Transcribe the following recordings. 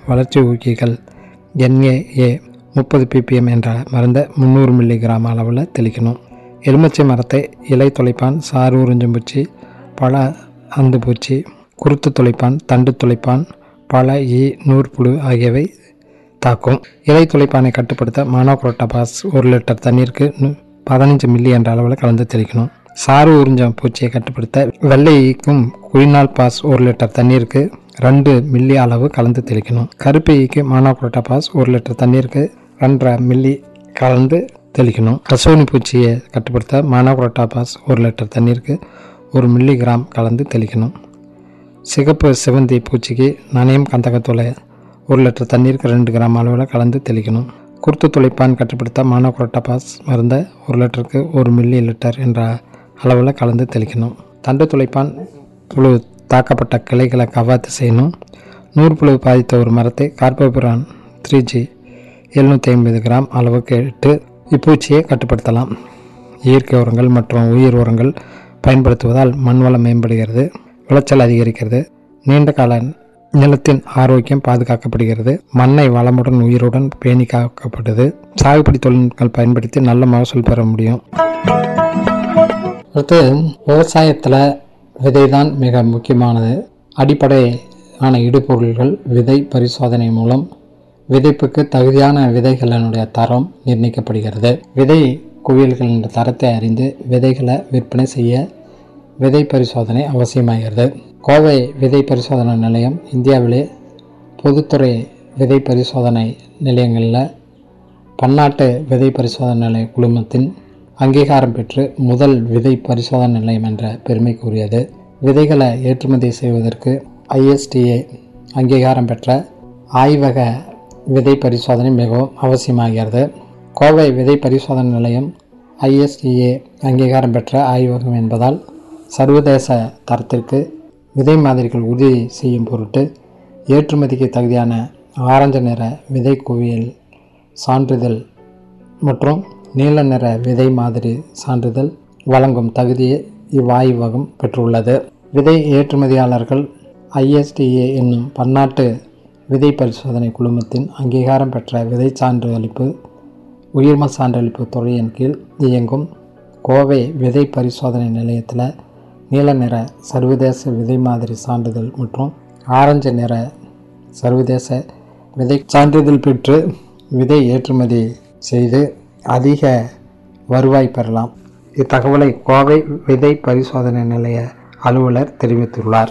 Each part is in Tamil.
வளர்ச்சி ஊக்கிகள் NAA 30 ppm என்ற மருந்தை 300 மில்லிகிராம் அளவில் தெளிக்கணும். எலுமிச்சை மரத்தை இலை துளைப்பான், சாறு உறிஞ்சும் பூச்சி, பழ அந்து பூச்சி, குருத்து துளைப்பான், தண்டு துளைப்பான், பழ நூற்புழு ஆகியவை தாக்கும். இலை துளைப்பானை கட்டுப்படுத்த மோனோக்ரோட்டோபாஸ் 1 லிட்டர் தண்ணீருக்கு 15 மில்லி என்ற அளவில் கலந்து தெளிக்கணும். சாறு உறிஞ்சும் பூச்சியை கட்டுப்படுத்த வெள்ளை ஈக்கும் குயினால் பாஸ் 1 லிட்டர் தண்ணீருக்கு 2 மில்லி அளவு கலந்து தெளிக்கணும். கருப்பு ஈக்கு மோனோக்ரோட்டோபாஸ் 1 லிட்டர் தண்ணீருக்கு 2.5 மில்லி கலந்து தெளிக்கணும். கசோனி பூச்சியை கட்டுப்படுத்த மோனோக்ரோட்டோபாஸ் 1 லிட்டர் தண்ணீருக்கு 1 மில்லிகிராம் கலந்து தெளிக்கணும். சிகப்பு சிவந்தி பூச்சிக்கு நனையும் கந்தகத்தூளை 1 லிட்டர் தண்ணீருக்கு 2 கிராம் அளவில் கலந்து தெளிக்கணும். குருத்து துளைப்பான் கட்டுப்படுத்த மோனோக்ரோட்டோபாஸ் மருந்தை 1 லிட்டருக்கு 1 மில்லி லிட்டர் என்ற அளவில் கலந்து தெளிக்கணும். தண்டு துளைப்பான் புழு தாக்கப்பட்ட கிளைகளை கவாத்து செய்யணும். நூற்புழு பாதித்த ஒரு மரத்தை கார்போபுரான் 3G 750 கிராம் அளவுக்கு இட்டு இப்பூச்சியை கட்டுப்படுத்தலாம். இயற்கை உரங்கள் மற்றும் உயிர் உரங்கள் பயன்படுத்துவதால் மண் வளம் மேம்படுகிறது, விளைச்சல் அதிகரிக்கிறது, நீண்ட கால நிலத்தின் ஆரோக்கியம் பாதுகாக்கப்படுகிறது, மண்ணை வளமுடன் உயிருடன் பேணி காக்கப்படுது. சாகுபடி தொழில்நுட்பங்கள் பயன்படுத்தி நல்ல மகசூல் பெற முடியும். அடுத்து விவசாயத்தில் விதை தான் மிக முக்கியமானது. அடிப்படையான இடுபொருள்கள் விதை பரிசோதனை மூலம் விதைப்புக்கு தகுதியான விதைகளினுடைய தரம் நிர்ணயிக்கப்படுகிறது. விதை குவியல்களின் தரத்தை அறிந்து விதைகளை விற்பனை செய்ய விதை பரிசோதனை அவசியமாகிறது. கோவை விதை பரிசோதனை நிலையம் இந்தியாவிலே பொதுத்துறை விதை பரிசோதனை நிலையங்களில் பன்னாட்டு விதை பரிசோதனை நிலைய குழுமத்தின் அங்கீகாரம் பெற்று முதல் விதை பரிசோதனை நிலையம் என்ற பெருமைக்குரியது. விதைகளை ஏற்றுமதி செய்வதற்கு ISTA அங்கீகாரம் பெற்ற ஆய்வக விதை பரிசோதனை மிகவும் அவசியமாகிறது. கோவை விதை பரிசோதனை நிலையம் ISTA அங்கீகாரம் பெற்ற ஆய்வகம் என்பதால் சர்வதேச தரத்திற்கு விதை மாதிரிகள் உறுதி செய்யும் பொருட்டு ஏற்றுமதிக்கு தகுதியான ஆரஞ்சு நிற விதை குவியல் சான்றிதழ் மற்றும் நீல நிற விதை மாதிரி சான்றிதழ் வழங்கும் தகுதியை இவ்வாய்வகம் பெற்றுள்ளது. விதை ஏற்றுமதியாளர்கள் ISTA என்னும் பன்னாட்டு விதை பரிசோதனை குழுமத்தின் அங்கீகாரம் பெற்ற விதை சான்றளிப்பு உயிர்ம சான்றளிப்பு துறையின் கீழ் இயங்கும் கோவை விதை பரிசோதனை நிலையத்தில் நீல நிற சர்வதேச விதை மாதிரி சான்றிதழ் மற்றும் ஆரஞ்சு நிற சர்வதேச விதை சான்றிதழ் பெற்று விதை ஏற்றுமதி செய்து அதிக வருவாய் பெறலாம். இத்தகவலை கோவை விதை பரிசோதனை நிலைய அலுவலர் தெரிவித்துள்ளார்.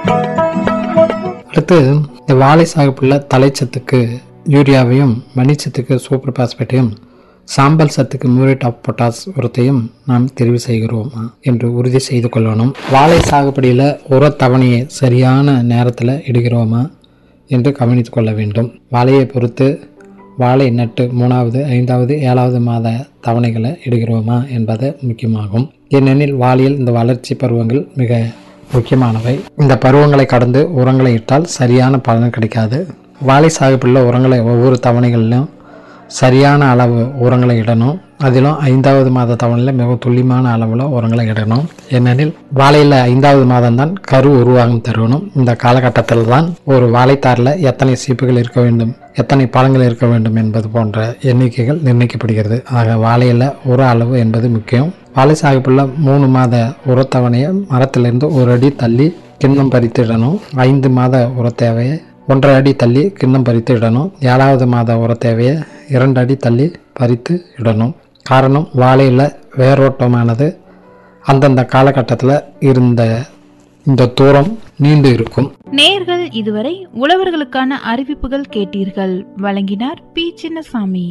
அடுத்து இந்த வாழை சாகுபடியில் தலைச்சத்துக்கு யூரியாவையும் மணிச்சத்துக்கு சூப்பர் பாஸ்பேட்டையும் சாம்பல் சத்துக்கு மியூரேட் ஆஃப் பொட்டாஸ் உரத்தையும் நாம் தெரிவு செய்கிறோம் என்று உறுதி செய்து கொள்ளணும். வாழை சாகுபடியில் உரத்தவணையை சரியான நேரத்தில் இடுகிறோமா என்று கவனித்து கொள்ள வேண்டும். வாழையை பொறுத்து வாழை நட்டு 3வது 5வது 7வது மாத தவணைகளை இடுகிறோமா என்பது முக்கியமாகும். ஏனெனில் வாழையில் இந்த வளர்ச்சி பருவங்கள் மிக முக்கியமானவை. இந்த பருவங்களை கடந்து உரங்களை இட்டால் சரியான பலன் கிடைக்காது. வாழை சாகுபடியில் உரங்களை ஒவ்வொரு தவணைகளிலும் சரியான அளவு உரங்களை இடணும். அதிலும் 5வது மாத தவணையில் மிக துல்லியமான அளவில் உரங்களை இடணும். ஏனெனில் வாழையில் 5வது மாதம்தான் கரு உருவாகும் தருணம். இந்த காலகட்டத்தில் தான் ஒரு வாழைத்தாரில் எத்தனை சீப்புகள் இருக்க வேண்டும், எத்தனை பழங்கள் இருக்க வேண்டும் என்பது போன்ற எண்ணிக்கைகள் நிர்ணயிக்கப்படுகிறது. ஆக வாழையில் உர அளவு என்பது முக்கியம். வாழை சாகுபடியில் 3 மாத உரத்தவணையை மரத்திலிருந்து 1 அடி தள்ளி கிண்ணம் பறித்து இடணும். 5 மாத உர தேவையை 1.5 அடி தள்ளி கிண்ணம் பறித்து இடணும். 7வது மாத உர தேவையை 2 அடி தள்ளி பறித்து இடணும். காரணம், வாழையில் வேரோட்டமானது அந்தந்த காலகட்டத்தில் இருந்த இந்த தூரம் நீண்டு இருக்கும். நேயர்கள் இதுவரை உழவர்களுக்கான அறிவிப்புகள் கேட்டீர்கள். வழங்கினார் B. Chinnasamy.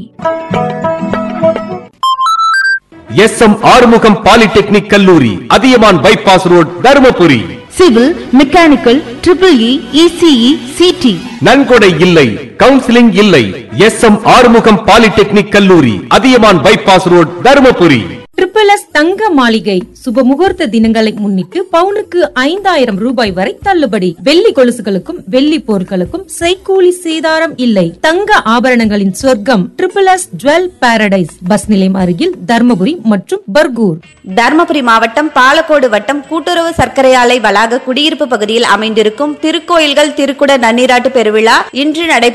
SM Arumugam polytechnic கல்லூரி, Athiyaman bypass road, Dharmapuri. Civil, mechanical, EEE, ECE, CT. நன்கொடை இல்லை, கவுன்சிலிங் இல்லை. SM ஆறுமுகம் பாலிடெக்னிக் கல்லூரி, Athiyaman bypass road, Dharmapuri. SSS தங்க மாளிகை சுப முகூர்த்த தினங்களை முன்னிட்டு பவுனுக்கு 5000 ரூபாய் வரை தள்ளுபடி. வெள்ளி கொலுசுகளுக்கும் வெள்ளி பொருட்களுக்கும் செய்கூலி சேதாரம் இல்லை. தங்க ஆபரணங்களின் சொர்க்கம் SSS ஜுவல் பாரடைஸ், பஸ் நிலையம் அருகில் தர்மபுரி மற்றும் பர்கூர். தர்மபுரி மாவட்டம் பாலக்கோடு வட்டம் கூட்டுறவு சர்க்கரை ஆலை வளாக குடியிருப்பு பகுதியில் அமைந்திருக்கும் திருக்கோயில்கள் திருக்குட நன்னீராட்டு பெருவிழா இன்று நடைபெறும்.